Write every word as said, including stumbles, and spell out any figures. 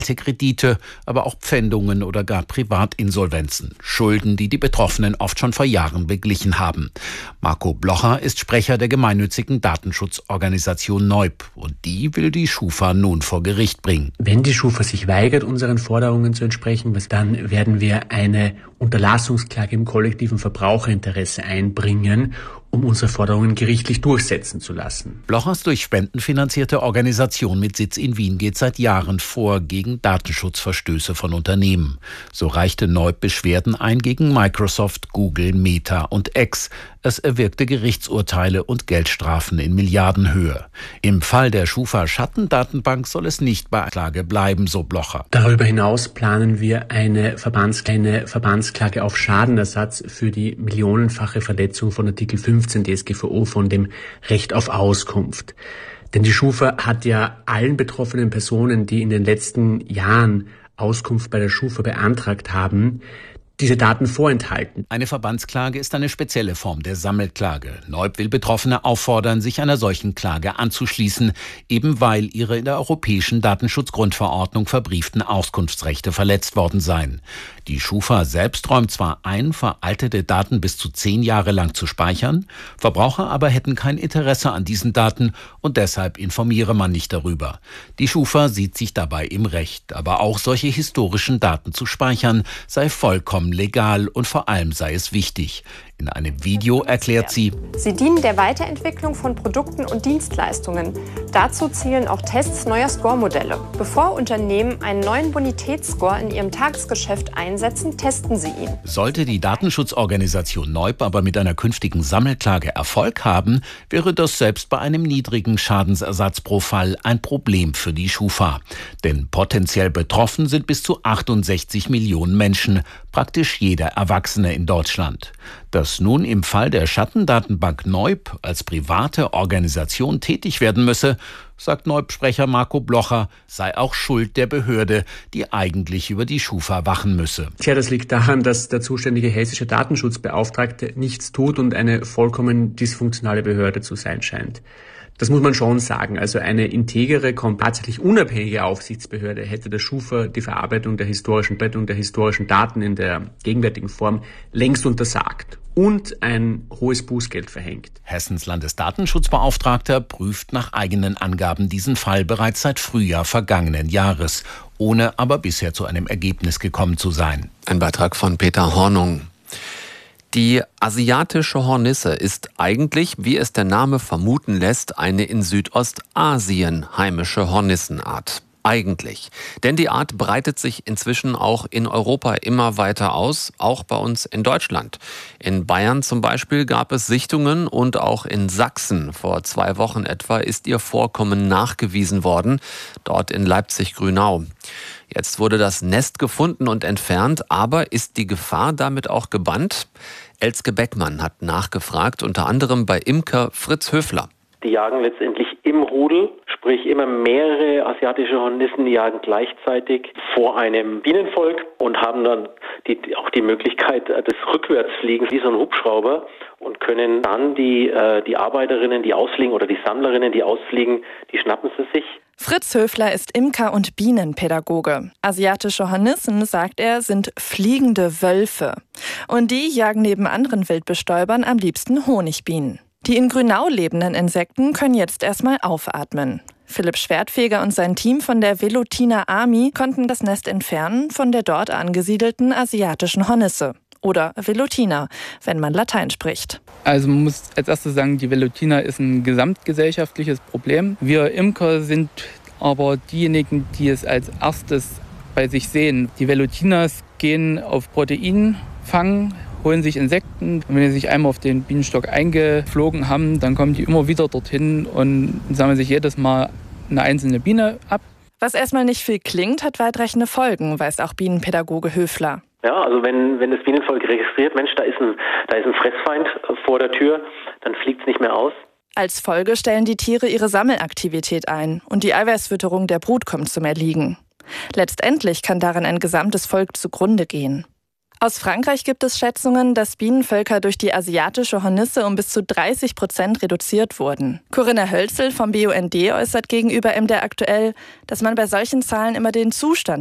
Kredite, aber auch Pfändungen oder gar Privatinsolvenzen. Schulden, die die Betroffenen oft schon vor Jahren beglichen haben. Marco Blocher ist Sprecher der gemeinnützigen Datenschutzorganisation Neub. Und die will die Schufa nun vor Gericht bringen. Wenn die Schufa sich weigert, unseren Forderungen zu entsprechen, dann werden wir eine Unterlassungsklage im kollektiven Verbraucherinteresse einbringen, um unsere Forderungen gerichtlich durchsetzen zu lassen. Blochers durch Spenden finanzierte Organisation mit Sitz in Wien geht seit Jahren vor gegen Datenschutzverstöße von Unternehmen. So reichte Neub Beschwerden ein gegen Microsoft, Google, Meta und X. Es erwirkte Gerichtsurteile und Geldstrafen in Milliardenhöhe. Im Fall der Schufa-Schattendatenbank soll es nicht bei Klage bleiben, so Blocher. Darüber hinaus planen wir eine, Verbands- eine Verbandsklage auf Schadenersatz für die millionenfache Verletzung von Artikel fünfzehn D S G V O von dem Recht auf Auskunft. Denn die Schufa hat ja allen betroffenen Personen, die in den letzten Jahren Auskunft bei der Schufa beantragt haben, diese Daten vorenthalten. Eine Verbandsklage ist eine spezielle Form der Sammelklage. Neub will Betroffene auffordern, sich einer solchen Klage anzuschließen, eben weil ihre in der Europäischen Datenschutzgrundverordnung verbrieften Auskunftsrechte verletzt worden seien. Die Schufa selbst räumt zwar ein, veraltete Daten bis zu zehn Jahre lang zu speichern, Verbraucher aber hätten kein Interesse an diesen Daten und deshalb informiere man nicht darüber. Die Schufa sieht sich dabei im Recht, aber auch solche historischen Daten zu speichern sei vollkommen legal und vor allem sei es wichtig. In einem Video erklärt sie: Sie dienen der Weiterentwicklung von Produkten und Dienstleistungen. Dazu zählen auch Tests neuer Score-Modelle. Bevor Unternehmen einen neuen Bonitätsscore in ihrem Tagesgeschäft einsetzen, testen sie ihn. Sollte die Datenschutzorganisation Neub aber mit einer künftigen Sammelklage Erfolg haben, wäre das selbst bei einem niedrigen Schadensersatz pro Fall ein Problem für die Schufa. Denn potenziell betroffen sind bis zu achtundsechzig Millionen Menschen, praktisch jeder Erwachsene in Deutschland. Dass nun im Fall der Schattendatenbank Neub als private Organisation tätig werden müsse, sagt Neub-Sprecher Marco Blocher, sei auch Schuld der Behörde, die eigentlich über die Schufa wachen müsse. Tja, das liegt daran, dass der zuständige hessische Datenschutzbeauftragte nichts tut und eine vollkommen dysfunktionale Behörde zu sein scheint. Das muss man schon sagen. Also eine integere, tatsächlich unabhängige Aufsichtsbehörde hätte der Schufa die Verarbeitung der historischen, der historischen Daten in der gegenwärtigen Form längst untersagt und ein hohes Bußgeld verhängt. Hessens Landesdatenschutzbeauftragter prüft nach eigenen Angaben diesen Fall bereits seit Frühjahr vergangenen Jahres, ohne aber bisher zu einem Ergebnis gekommen zu sein. Ein Beitrag von Peter Hornung. Die asiatische Hornisse ist eigentlich, wie es der Name vermuten lässt, eine in Südostasien heimische Hornissenart. Eigentlich. Denn die Art breitet sich inzwischen auch in Europa immer weiter aus, auch bei uns in Deutschland. In Bayern zum Beispiel gab es Sichtungen und auch in Sachsen vor zwei Wochen etwa ist ihr Vorkommen nachgewiesen worden, dort in Leipzig-Grünau. Jetzt wurde das Nest gefunden und entfernt, aber ist die Gefahr damit auch gebannt? Elske Beckmann hat nachgefragt, unter anderem bei Imker Fritz Höfler. Die jagen letztendlich im Rudel, sprich immer mehrere asiatische Hornissen, die jagen gleichzeitig vor einem Bienenvolk und haben dann die, auch die Möglichkeit des Rückwärtsfliegens wie so ein Hubschrauber und können dann die, die Arbeiterinnen, die ausfliegen oder die Sammlerinnen, die ausfliegen, die schnappen sie sich. Fritz Höfler ist Imker und Bienenpädagoge. Asiatische Hornissen, sagt er, sind fliegende Wölfe. Und die jagen neben anderen Wildbestäubern am liebsten Honigbienen. Die in Grünau lebenden Insekten können jetzt erstmal aufatmen. Philipp Schwertfeger und sein Team von der Velutina Army konnten das Nest entfernen von der dort angesiedelten asiatischen Hornisse. Oder Velutina, wenn man Latein spricht. Also man muss als erstes sagen, die Velutina ist ein gesamtgesellschaftliches Problem. Wir Imker sind aber diejenigen, die es als erstes bei sich sehen. Die Velutinas gehen auf Proteinfang, holen sich Insekten. Und wenn sie sich einmal auf den Bienenstock eingeflogen haben, dann kommen die immer wieder dorthin und sammeln sich jedes Mal eine einzelne Biene ab. Was erstmal nicht viel klingt, hat weitreichende Folgen, weiß auch Bienenpädagoge Höfler. Ja, also wenn, wenn das Bienenvolk registriert, Mensch, da ist ein, da ist ein Fressfeind vor der Tür, dann fliegt es nicht mehr aus. Als Folge stellen die Tiere ihre Sammelaktivität ein und die Eiweißfütterung der Brut kommt zum Erliegen. Letztendlich kann daran ein gesamtes Volk zugrunde gehen. Aus Frankreich gibt es Schätzungen, dass Bienenvölker durch die asiatische Hornisse um bis zu dreißig Prozent reduziert wurden. Corinna Hölzel vom B U N D äußert gegenüber M D R aktuell, dass man bei solchen Zahlen immer den Zustand